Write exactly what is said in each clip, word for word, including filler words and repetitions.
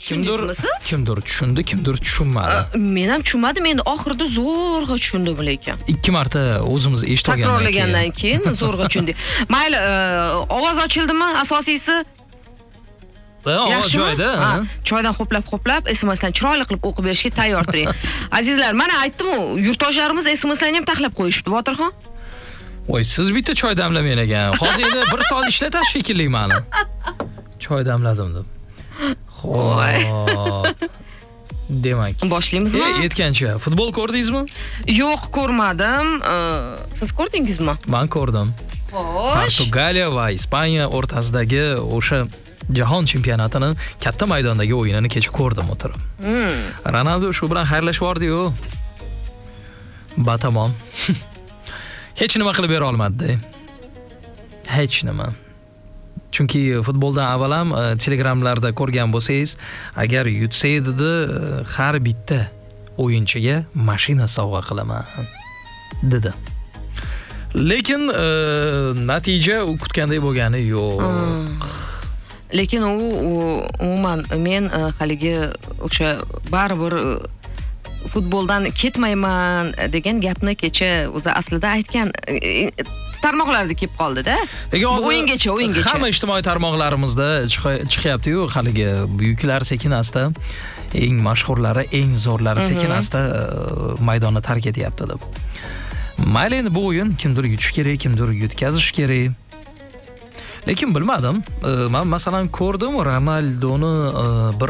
Kimdir, Tushundingizmi siz? kimdir tushundi, kimdir tushunmadi. Men ham tushunmadim, endi oxirida zo'rg'a tushundim lekin. Ikki marta o'zimiz eshitib olgandan Takrorlagandan keyin zo'rg'a tushundik. Mayli, e, ovoz ochildimi asosiysi? Yaxshi joyda. Ha, choydan xo'plab-xo'plab S M Slarni chiroyli qilib o'qib berishga tayyor turing. Azizlar, mana aytdim-ku, yurtdoshlarimiz S M Slarni ham taxlab qo'yishibdi, Botirxon. Voy, siz bitta choy damlamagan ekan. Hozir endi bir soat ishlatasiz shekilli meni. Choy damladim deb. Xo'p. Demak. Boshlaymizmi? E, Yetgancha futbol ko'rdingizmi? Yo'q, ko'rmadim. E, Siz ko'rdingizmi? Men ko'rdim. Xo'sh. Portugaliya va Ispaniya o'rtasidagi o'sha jahon chempionatining katta maydondagi o'yinini kecha ko'rdim o'tirib. Hmm. Ronaldo shu bilan xayrlashib yordi-yu. Batamom. Hech nima qilib bera olmadi. Hech nima. Chunki futboldan avval ham telegramlarda ko'rgan bo'lsangiz, agar yutsa edi, har bitta o'yinchiga mashina sovg'a qilaman dedi. Lekin natija u kutganday bo'lgani yo'q. Lekin u umuman men haligi o'sha baribir futboldan ketmayman degan gapni kecha o'zi aslida aytgan tarmoqlarda kelib qoldi-da. O'yingacha, o'yingacha. Hamma ijtimoiy tarmoqlarimizda chiqyapti-yu, haligi buyuklar sekin-asta, eng mashhurlari, eng zo'rlari sekin-asta maydonni tark etyapti deb. Mayli, endi bu o'yin kimdir yutish kerak, kimdir yutkazish kerak. Lekin bilmadim. Men masalan ko'rdim, Ronaldoni bir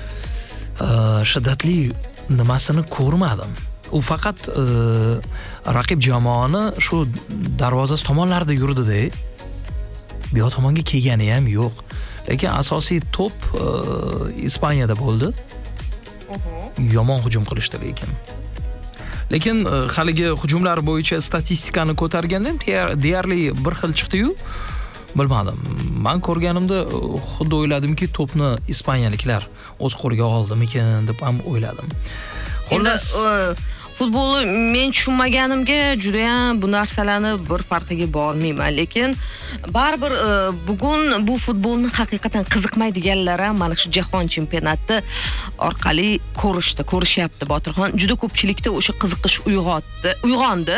shiddatli nimasini ko'rmadim. U faqat raqib jamoani shu darvozasi tomonlarda yurdi-da. Bu yoq tomonga kelgani ham yo'q. Lekin asosiy to'p Ispaniyada bo'ldi. Yomon hujum qilishdi lekin. Lekin haligi hujumlar bo'yicha statistikani ko'targanda deyarli bir xil chiqdi-yu. Bilmadim. Men ko'rganimda xuddi o'yladimki, to'pni ispanyaliklar o'z qo'liga oldimikin deb ham o'yladim. Xullas, futbolni men tushunmaganimga juda ham bu narsalarni bir farqiga bormayman, lekin baribir bugun bu futbolni haqiqatan qiziqmaydiganlar ham mana shu jahon chempionati orqali ko'rishdi, ko'rishyapti Botirxon. Juda ko'pchilikda o'sha qiziqish uyg'otdi, uyg'ondi.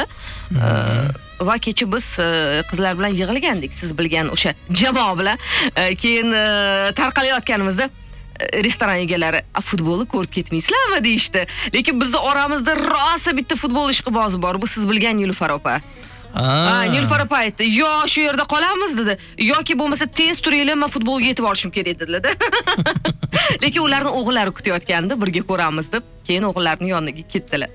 Va kecha biz qizlar bilan yig'ilgandik, siz bilgan o'sha jamoa bilan. Keyin tarqalayotganimizda restoran egalari futbolni ko'rib ketmaysizlarmi deyishdi. Lekin bizning oramizda rosa bitta futbol ishqibozi bor. Bu siz bilgan Nilufar opa. Ha, Nilufar opa aytdi, "Yo, shu yerda qolamiz" dedi. "Yoki bo'lmasa tez turinglar, men futbolga yetib olishim kerak" dedilar. Lekin ularning o'g'illari kutayotgandi, birga ko'ramiz deb. Keyin o'g'illarining yoniga ketdilar.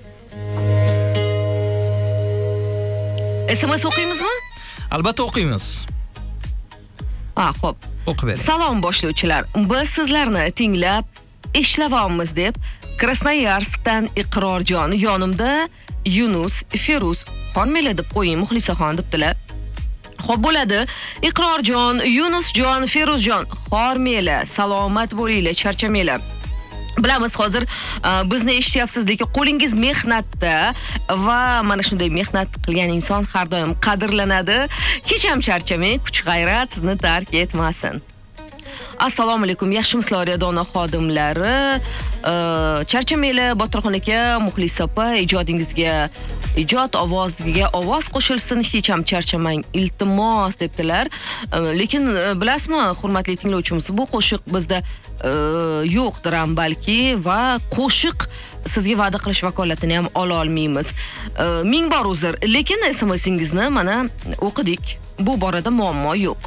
S M S o'qiymizmi? Albatta o'qiymiz. Ha, xo'p. O'qib bering. Salom boshlovchilar. Biz sizlarni tinglab ishlayapmiz deb Krasnoyarskdan Iqrorjon, yonimda Yunus, Feruz, Xonmela deb qo'ying, Muxlisaxon debdilar. Xo'p bo'ladi. Iqrorjon, Yunusjon, Feruzjon, Xonmela, salomat bo'linglar, charchamanglar. Bilamiz hozir bizni eshityapsiz, lekin qo'lingiz mehnatda va mana shunday mehnat qilgan inson har doim qadrlanadi. Hech ham charchamang, kuch-g'ayrat sizni tark etmasin. Assalomu alaykum, yaxshimisizlar Dona xodimlari. Charchamanglar, Botirxon aka, Muxlis opa, ijodingizga, ijod ovoziga ovoz qo'shilsin, hech ham charchamang, iltimos debdilar. Lekin bilasizmi, hurmatli tinglovchimiz, bu qo'shiq bizda yo'qdir ham balki, va qo'shiq sizga va'da qilish vakolatini ham ola olmaymiz. Ming bor uzr, lekin S M Singizni mana o'qidik. Bu borada muammo yo'q.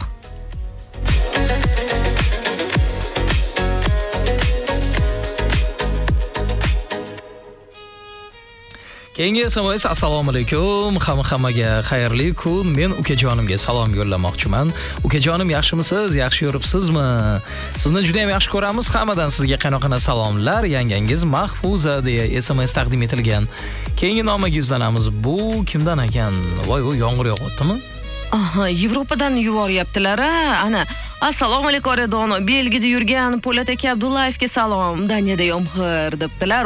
Keyingi S M S: assalomu alaykum, hamma-hammaga xayrli kun. Men ukajonimga salom yo'llamoqchiman. Ukajonim, yaxshimisiz? Yaxshi yuribsizmi? Sizni juda ham yaxshi ko'ramiz. Hammadan sizga qanoqana salomlar. Yangangiz Mahfuza deya S M S taqdim etilgan. Keyingi nomiga yuzlanamiz. Bu kimdan ekan? Voy, u yomg'ir yog'yaptimi? Aha, Yevropadan yuboryaptilar. Ana, assalomu alaykum Dono. Belgiyada yurgan Po'lat aka Abdullayevga salom. Daniyada yomg'ir debdilar.